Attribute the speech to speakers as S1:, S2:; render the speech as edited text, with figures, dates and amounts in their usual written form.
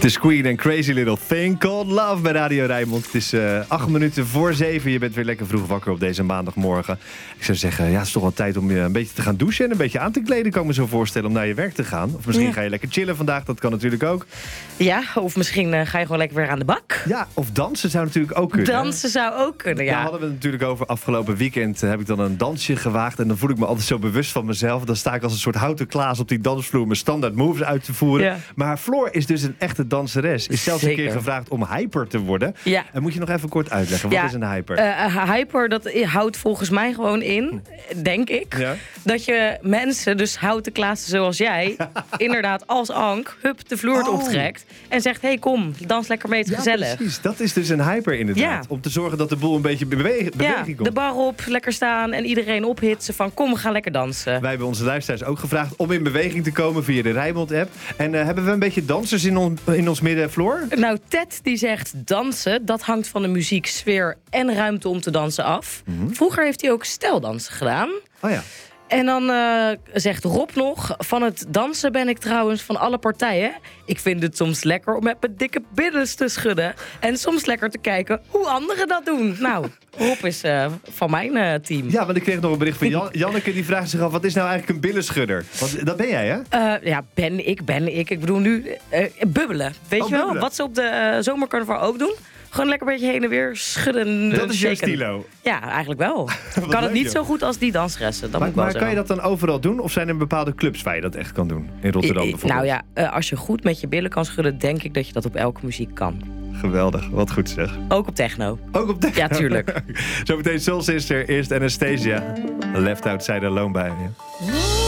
S1: The Queen and Crazy Little Thing Called Love bij Radio Rijnmond. Het is 8 minuten voor 7. Je bent weer lekker vroeg wakker op deze maandagmorgen. Ik zou zeggen, ja, het is toch wel tijd om je een beetje te gaan douchen en een beetje aan te kleden, kan ik me zo voorstellen, om naar je werk te gaan. Of misschien ga je lekker chillen vandaag, dat kan natuurlijk ook.
S2: Ja, of misschien ga je gewoon lekker weer aan de bak.
S1: Ja, of dansen zou natuurlijk ook kunnen.
S2: Dansen zou ook kunnen, ja.
S1: Daar hadden we het natuurlijk over. Afgelopen weekend heb ik dan een dansje gewaagd. En dan voel ik me altijd zo bewust van mezelf. Dan sta ik als een soort houten klaas op die dansvloer mijn standaard moves uit te voeren. Ja. Maar Floor is dus een echte danseres. Is zelfs een keer gevraagd om hyper te worden. Ja. En moet je nog even kort uitleggen, wat is een hyper?
S2: Hyper, dat houdt volgens mij gewoon in, denk ik, dat je mensen, dus houten klaassen zoals jij, inderdaad als Ank, de vloer optrekt en zegt, hey, kom, dans lekker mee, het is gezellig.
S1: Precies. Dat is dus een hyper inderdaad. Ja. Om te zorgen dat de boel een beetje beweging komt.
S2: De bar op, lekker staan en iedereen ophitsen van, kom, we gaan lekker dansen.
S1: Wij hebben onze luisteraars ook gevraagd om in beweging te komen via de Rijnmond-app. En hebben we een beetje dansers in ons midden, Floor?
S2: Nou, Ted die zegt dansen, dat hangt van de muziek, sfeer en ruimte om te dansen af. Vroeger heeft hij ook stijldansen gedaan.
S1: Oh ja.
S2: En dan zegt Rob nog, van het dansen ben ik trouwens van alle partijen. Ik vind het soms lekker om met mijn dikke billen te schudden. En soms lekker te kijken hoe anderen dat doen. Nou, Rob is van mijn team.
S1: Ja, want ik kreeg nog een bericht van Janneke, die vraagt zich af, wat is nou eigenlijk een billenschudder? Want dat ben jij, hè?
S2: Ja, ben ik. Ik bedoel nu bubbelen. Weet je wel?
S1: Bubbelen.
S2: Wat ze op de zomercarnaval ook doen. Gewoon lekker een beetje heen en weer schudden.
S1: Dat is jouw stilo?
S2: Ja, eigenlijk wel. Kan het niet zo goed als die danseressen.
S1: Maar kan je dat dan overal doen? Of zijn er bepaalde clubs waar je dat echt kan doen? In Rotterdam bijvoorbeeld?
S2: Nou ja, als je goed met je billen kan schudden, denk ik dat je dat op elke muziek kan.
S1: Geweldig, wat goed zeg.
S2: Ook op techno.
S1: Ook op techno?
S2: Ja, tuurlijk.
S1: Zometeen Soul Sister, eerst Anastasia. Left Outside Alone bij je.